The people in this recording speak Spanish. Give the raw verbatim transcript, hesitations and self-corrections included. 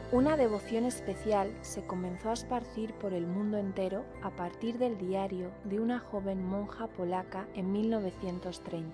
Una devoción especial se comenzó a esparcir por el mundo entero a partir del diario de una joven monja polaca en mil novecientos treinta.